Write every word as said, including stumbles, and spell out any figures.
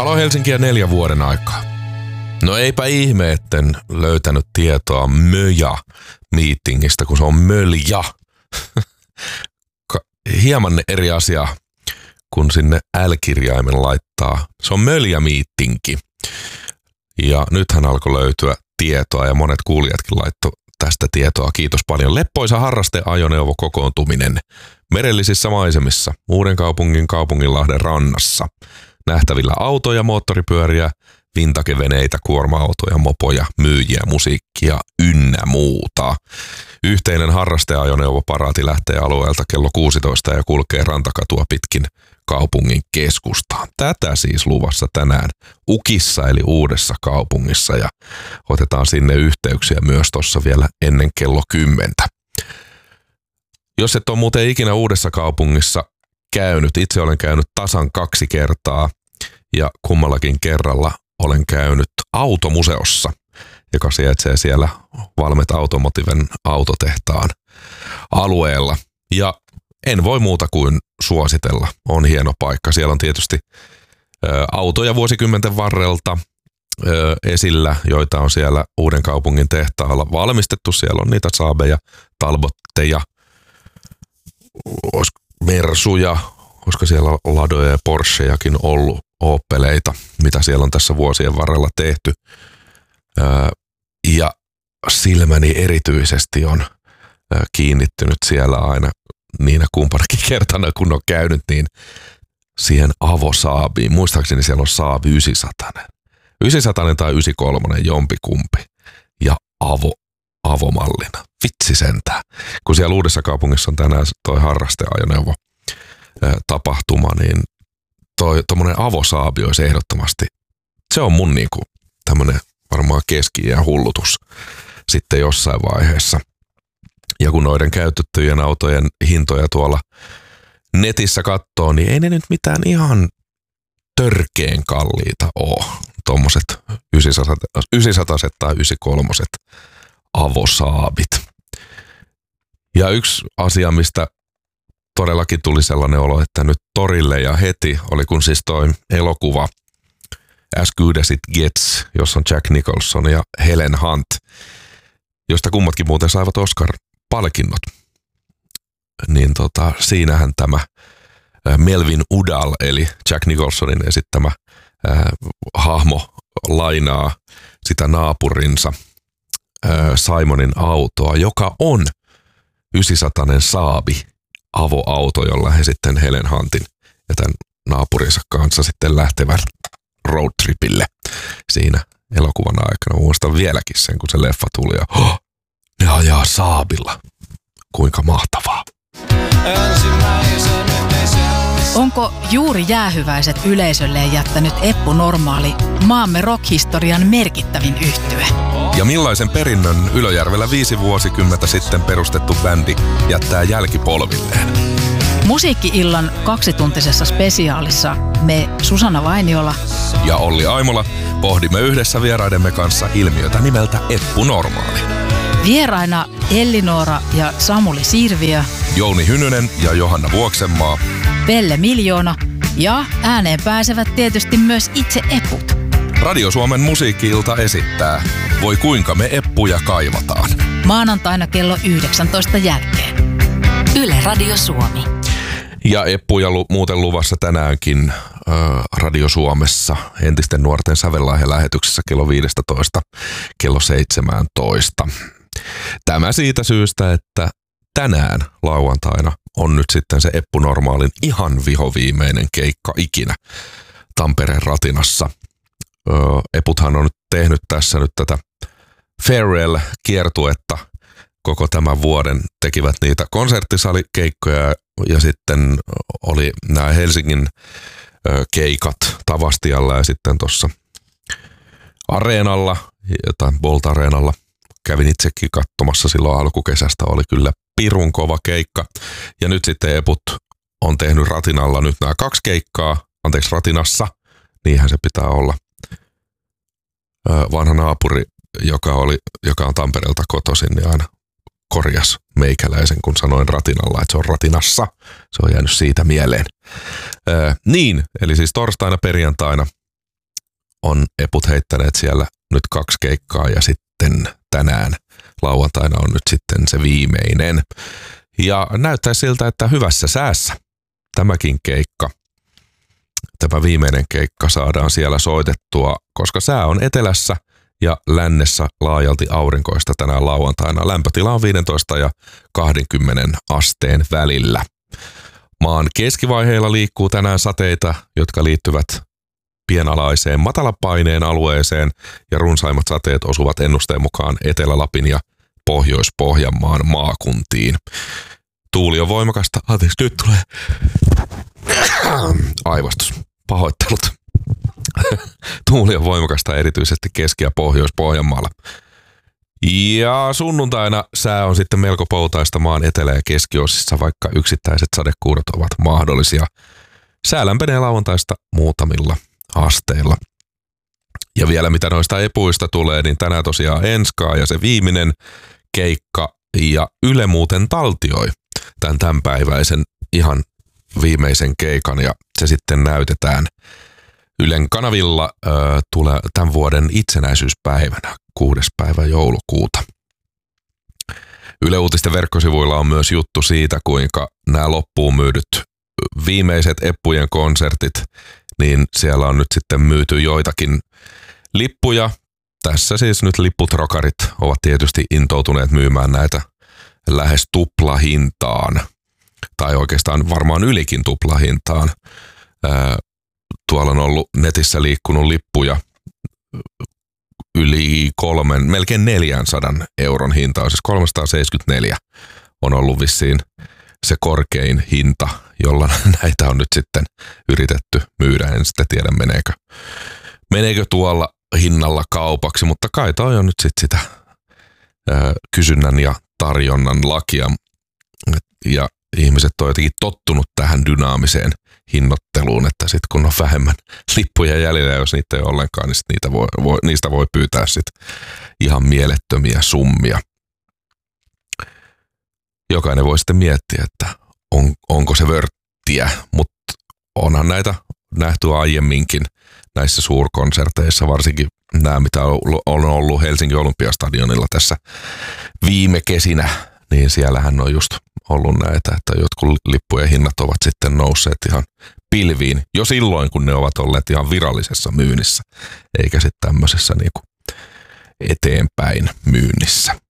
Valo Helsinkiä neljä vuoden aikaa. No eipä ihme, etten löytänyt tietoa Möja-miitingistä, kun se on Mölja. Hieman eri asia, kun sinne L-kirjaimen laittaa. Se on Mölja-miittinki. Ja nythän alkoi löytyä tietoa ja monet kuulijatkin laittoi tästä tietoa. Kiitos paljon. Leppoisa harrasteajoneuvo kokoontuminen merellisissä maisemissa Uudenkaupungin Kaupunginlahden rannassa. Nähtävillä autoja, moottoripyöriä, vintageveneitä, kuorma-autoja, mopoja, myyjiä, musiikkia ynnä muuta. Yhteinen harrasteajoneuvo-paraati lähtee alueelta kello kuusitoista ja kulkee Rantakatua pitkin kaupungin keskustaan. Tätä siis luvassa tänään Ukissa eli Uudessa kaupungissa ja otetaan sinne yhteyksiä myös tuossa vielä ennen kello kymmentä. Jos et ole muuten ikinä Uudessa kaupungissa käynyt, itse olen käynyt tasan kaksi kertaa ja kummallakin kerralla olen käynyt automuseossa, joka sijaitsee siellä Valmet Automotiven autotehtaan alueella. Ja en voi muuta kuin suositella. On hieno paikka. Siellä on tietysti ä, autoja vuosikymmenten varrelta ä, esillä, joita on siellä Uudenkaupungin tehtaalla valmistettu. Siellä on niitä Saabeja, Talbotteja, Mersuja, olisiko siellä Ladoja ja Porschejakin ollut, Opeleita, mitä siellä on tässä vuosien varrella tehty. Ää, ja silmäni erityisesti on ää, kiinnittynyt siellä aina niinä kumpanakin kertana, kun on käynyt, niin siihen Avo-Saabiin. Muistaakseni siellä on Saab yhdeksänsataa. yhdeksänsataa tai yhdeksänkymmentäkolme, jompikumpi. Ja Avo, Avo-mallina. Vitsi sentään. Kun siellä Uudessa kaupungissa on tänään toi harrasteajoneuvo ää, tapahtuma, niin toi tommonen Avo-Saabi olisi ehdottomasti, se on mun niinku tämmönen varmaan keski-iän hullutus sitten jossain vaiheessa. Ja kun noiden käytettyjen autojen hintoja tuolla netissä katsoo, niin ei ne nyt mitään ihan törkeen kalliita oo. Tommoset yhdeksänsataa tai yhdeksänkymmentäkolme Avo-Saabit. Ja yksi asia, mistä todellakin tuli sellainen olo, että nyt torille ja heti oli kun siis toi elokuva As Good As It Gets, jossa on Jack Nicholson ja Helen Hunt, josta kummatkin muuten saivat Oscar-palkinnot. Niin tota, siinähän tämä Melvin Udall, eli Jack Nicholsonin esittämä äh, hahmo lainaa sitä naapurinsa äh, Simonin autoa, joka on yhdeksänsataa Saabi avoauto, jolla he sitten Helen Huntin ja tämän naapurinsa kanssa sitten lähtevät roadtripille siinä elokuvan aikana. Muistan vieläkin sen, kun se leffa tuli ja oh, ne ajaa Saabilla. Kuinka mahtavaa. Onko juuri jäähyväiset yleisölleen jättänyt Eppu Normaali maamme rock-historian merkittävin yhtye? Ja millaisen perinnön Ylöjärvellä viisi vuosikymmentä sitten perustettu bändi jättää jälkipolvilleen? Musiikki-illan kaksituntisessa spesiaalissa me Susanna Vainiola ja Olli Aimola pohdimme yhdessä vieraidemme kanssa ilmiötä nimeltä Eppu Normaali. Vieraina Elli-Noora ja Samuli Sirviö, Jouni Hynynen ja Johanna Vuoksenmaa, Pelle Miljoona ja ääneen pääsevät tietysti myös itse Eput. Radio Suomen musiikki-ilta esittää Voi kuinka me Eppuja kaivataan. Maanantaina kello yhdeksäntoista jälkeen. Yle Radio Suomi. Ja Eppuja lu- muuten luvassa tänäänkin äh, Radio Suomessa entisten nuorten sävellaihe-lähetyksessä kello viisitoista kello seitsemäntoista. Tämä siitä syystä, että tänään lauantaina on nyt sitten se Eppu Normaalin ihan vihoviimeinen keikka ikinä Tampereen Ratinassa. Öö, Eputhan on nyt tehnyt tässä nyt tätä Farewell-kiertuetta koko tämän vuoden. Tekivät niitä konserttisalikeikkoja ja sitten oli nämä Helsingin ö, keikat Tavastialla ja sitten tuossa Areenalla tai Bolt Areenalla. Kävin itsekin katsomassa silloin alkukesästä, oli kyllä pirun kova keikka. Ja nyt sitten Eput on tehnyt Ratinalla nyt nämä kaksi keikkaa, anteeksi Ratinassa, niinhän se pitää olla. Vanha naapuri, joka, oli, joka on Tampereelta kotoisin, niin aina korjas meikäläisen, kun sanoin Ratinalla, että se on Ratinassa. Se on jäänyt siitä mieleen. Ää, niin, eli siis torstaina, perjantaina on eput heittäneet siellä nyt kaksi keikkaa ja sitten tänään lauantaina on nyt sitten se viimeinen. Ja näyttää siltä, että hyvässä säässä tämäkin keikka, tämä viimeinen keikka saadaan siellä soitettua, koska sää on etelässä ja lännessä laajalti aurinkoista tänään lauantaina. Lämpötila on viisitoista ja kaksikymmentä asteen välillä. Maan keskivaiheilla liikkuu tänään sateita, jotka liittyvät pienalaiseen matalapaineen alueeseen ja runsaimmat sateet osuvat ennusteen mukaan Etelä-Lapin ja Pohjois-Pohjanmaan maakuntiin. Tuuli on voimakasta. Anteeksi, nyt tulee aivastus. Pahoittelut. Tuuli on voimakasta erityisesti Keski- ja Pohjois-Pohjanmaalla. Ja sunnuntaina sää on sitten melko poutaista maan etelä- ja keskiosissa, vaikka yksittäiset sadekuurot ovat mahdollisia. Sää lämpenee lauantaista muutamilla asteilla. Ja vielä mitä noista epuista tulee, niin tänään tosiaan Enskaa ja se viimeinen keikka ja Yle muuten taltioi tämän tämänpäiväisen ihan viimeisen keikan ja se sitten näytetään Ylen kanavilla ö, tulee tämän vuoden itsenäisyyspäivänä, kuudes päivä joulukuuta. Yle Uutisten verkkosivuilla on myös juttu siitä, kuinka nämä loppuun myydyt viimeiset eppujen konsertit, niin siellä on nyt sitten myyty joitakin lippuja. Tässä siis nyt lipputrokarit ovat tietysti intoutuneet myymään näitä lähes tuplahintaan, tai oikeastaan varmaan ylikin tuplahintaan. Ää, tuolla on ollut netissä liikkunut lippuja yli kolmen, melkein neljänsadan euron hinta, siis kolmesataaseitsemänkymmentäneljä on ollut vissiin se korkein hinta, jolla näitä on nyt sitten yritetty myydä. En sitten tiedä, meneekö, meneekö tuolla hinnalla kaupaksi, mutta kai toi on nyt sitten sitä ää, kysynnän ja tarjonnan lakia. Ja ihmiset on jotenkin tottunut tähän dynaamiseen hinnoitteluun, että sitten kun on vähemmän lippuja jäljellä, jos niitä ei ole ollenkaan, niin sit niitä voi, voi, niistä voi pyytää sitten ihan mielettömiä summia. Jokainen voi sitten miettiä, että on, onko se vörttiä, mutta onhan näitä nähty aiemminkin näissä suurkonserteissa, varsinkin nämä, mitä on ollut Helsingin Olympiastadionilla tässä viime kesinä, niin siellähän on just ollut näitä, että jotkut lippujen hinnat ovat sitten nousseet ihan pilviin jo silloin, kun ne ovat olleet ihan virallisessa myynnissä, eikä sitten tämmöisessä niinku eteenpäin myynnissä.